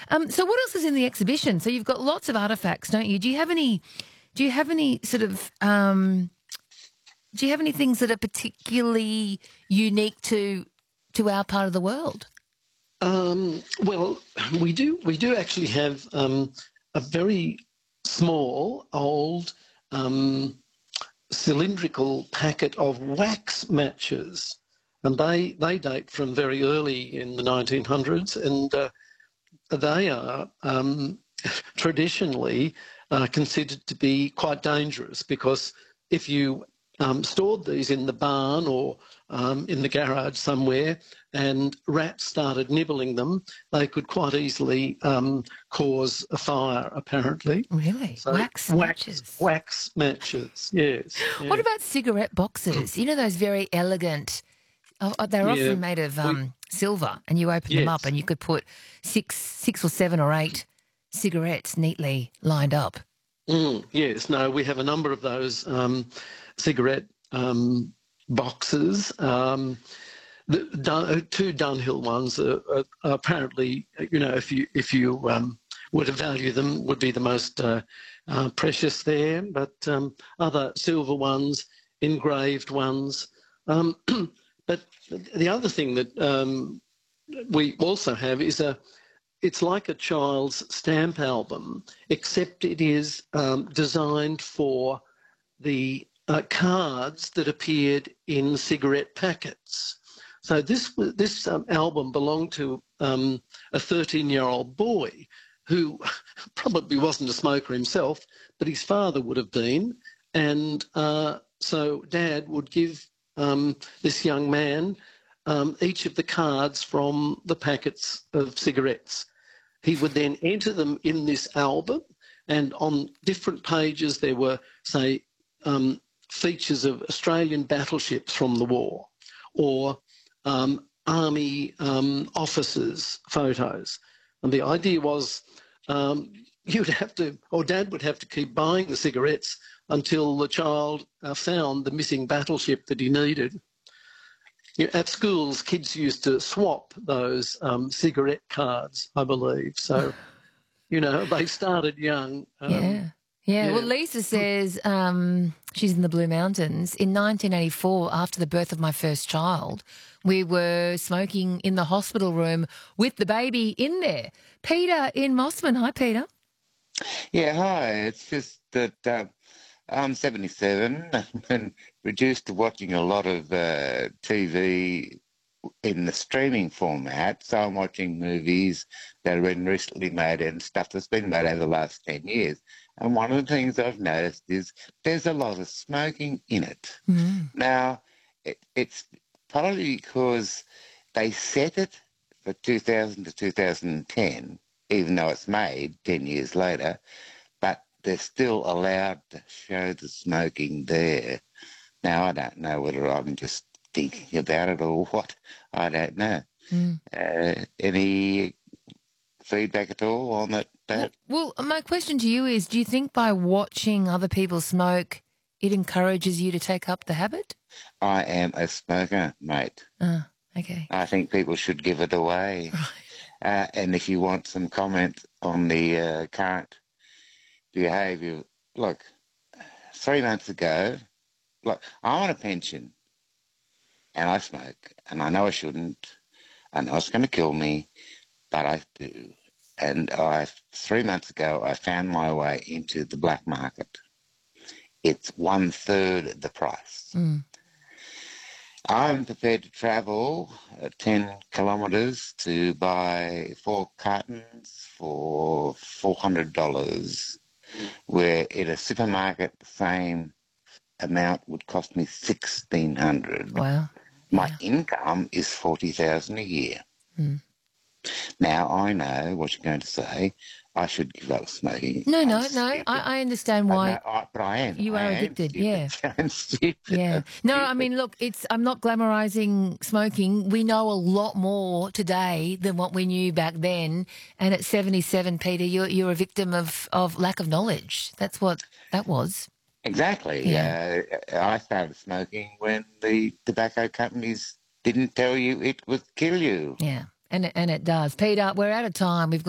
So what else is in the exhibition? So you've got lots of artefacts, don't you? Do you have any? Do you have any sort of? Do you have any things that are particularly unique to our part of the world? Well, we do actually have a very small, old, cylindrical packet of wax matches, and they date from very early in the 1900s, and they are traditionally considered to be quite dangerous because if you stored these in the barn or in the garage somewhere and rats started nibbling them, they could quite easily cause a fire, apparently. Really? So Wax matches? wax matches, yes. What Yeah, about cigarette boxes? You know those very elegant. They're yeah. often made of We, silver, and you open them up, yes. and you could put six or seven or eight cigarettes neatly lined up. Yes, no, we have a number of those cigarette boxes. Two Dunhill ones are apparently, if you were to value them, would be the most precious there. But other silver ones, engraved ones. But the other thing that we also have is it's like a child's stamp album, except it is designed for the cards that appeared in cigarette packets. So this album belonged to a 13-year-old boy who probably wasn't a smoker himself, but his father would have been. And so Dad would give this young man each of the cards from the packets of cigarettes. He would then enter them in this album, and on different pages there were, say, features of Australian battleships from the war, or army officers' photos. And the idea was you'd have to, or Dad would have to keep buying the cigarettes until the child found the missing battleship that he needed. At schools, kids used to swap those cigarette cards, I believe. So, they started young. Yeah. Yeah. Well, Yeah. Lisa says she's in the Blue Mountains. In 1984, after the birth of my first child, we were smoking in the hospital room with the baby in there. Peter in Mossman. Hi, Peter. Yeah, hi. It's just that I'm 77 and reduced to watching a lot of TV in the streaming format. So I'm watching movies that have been recently made and stuff that's been made over the last 10 years. And one of the things I've noticed is there's a lot of smoking in it. Now, it's probably because they set it for 2000 to 2010, even though it's made 10 years later, but they're still allowed to show the smoking there. Now, I don't know whether I'm just thinking about it or what. I don't know. Any feedback at all on that? Well, my question to you is, do you think by watching other people smoke, it encourages you to take up the habit? I am a smoker, mate. Okay. I think people should give it away. Right. And if you want some comment on the current behaviour, look, 3 months ago, look, I'm on a pension and I smoke, and I know I shouldn't. I know it's going to kill me, but I do. And 3 months ago, I found my way into the black market. It's 1/3 the price. I'm prepared to travel 10 kilometres to buy 4 cartons for $400, where in a supermarket the same amount would cost me $1,600. Wow. My income is $40,000 a year. Now, I know what you're going to say. I should give up smoking. No. I understand why But I am. you are addicted. Yeah. I'm stupid. Yeah. No, I mean, look, I'm not glamorizing smoking. We know a lot more today than what we knew back then. And at 77, Peter, you're a victim of lack of knowledge. That's what that was. Exactly. Yeah. I started smoking when the tobacco companies didn't tell you it would kill you. Yeah. And it does. Peter, we're out of time. We've